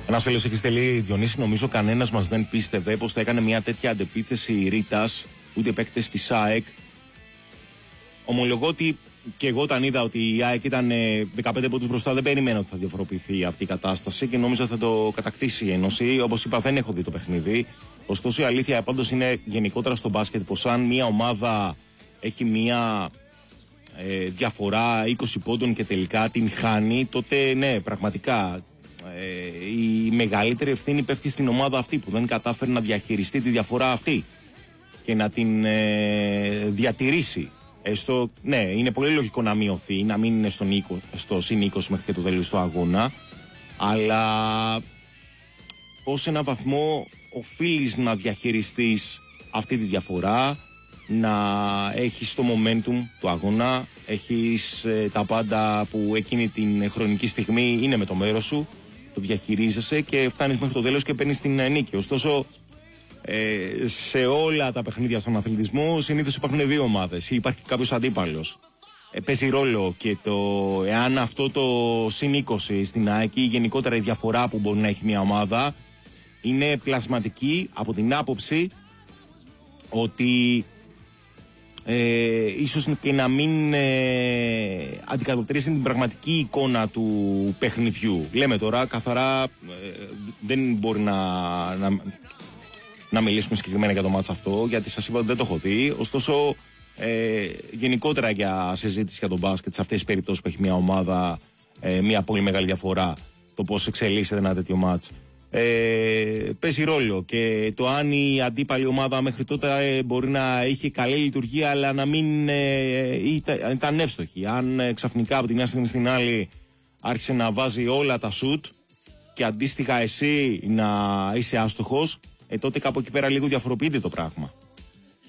Ένας φίλος έχει στελεί, Διονύση, νομίζω κανένας μας δεν πίστευε πως θα έκανε μια τέτοια αντεπίθεση Ρίτας, ούτε παίκτες της ΑΕΚ. Ομολογώ ότι και εγώ όταν είδα ότι η ΑΕΚ ήταν 15 πόντους μπροστά, δεν περίμενα ότι θα διαφοροποιηθεί αυτή η κατάσταση και νόμιζα θα το κατακτήσει η Ένωση. Όπως είπα, δεν έχω δει το παιχνίδι. Ωστόσο, η αλήθεια πάντως είναι γενικότερα στο μπάσκετ πως αν μια ομάδα έχει μια διαφορά 20 πόντων και τελικά την χάνει, τότε ναι, πραγματικά η μεγαλύτερη ευθύνη πέφτει στην ομάδα αυτή που δεν κατάφερε να διαχειριστεί τη διαφορά αυτή και να την διατηρήσει. Ναι, είναι πολύ λογικό να μειωθεί, να μην είναι στο συν 20 μέχρι και το τέλος του αγώνα, αλλά ως ένα βαθμό οφείλεις να διαχειριστείς αυτή τη διαφορά, να έχεις το momentum του αγώνα, έχεις τα πάντα που εκείνη την χρονική στιγμή είναι με το μέρος σου, το διαχειρίζεσαι και φτάνεις μέχρι το τέλος και παίρνεις την νίκη. Ωστόσο, σε όλα τα παιχνίδια στον αθλητισμό συνήθως υπάρχουν δύο ομάδες ή υπάρχει κάποιος αντίπαλος. Παίζει ρόλο και το εάν αυτό το συν 20 στην ΑΕΚ ή γενικότερα η διαφορά που μπορεί να έχει μια ομάδα είναι πλασματική από την άποψη ότι ίσως και να μην αντικατοπτρίσει την πραγματική εικόνα του παιχνιδιού. Λέμε τώρα καθαρά, δεν μπορεί να μιλήσουμε συγκεκριμένα για το μάτς αυτό, γιατί σας είπα ότι δεν το έχω δει. Ωστόσο, γενικότερα για συζήτηση για τον μπάσκετ, σε αυτές τις περιπτώσεις που έχει μια ομάδα μια πολύ μεγάλη διαφορά, το πώς εξελίσσεται ένα τέτοιο μάτς, παίζει ρόλο και το αν η αντίπαλη ομάδα μέχρι τότε μπορεί να είχε καλή λειτουργία αλλά να μην ήταν εύστοχη. Αν ξαφνικά από τη μια στιγμή στην άλλη άρχισε να βάζει όλα τα σουτ και αντίστοιχα εσύ να είσαι άστοχος, τότε κάπου εκεί πέρα λίγο διαφοροποιείται το πράγμα.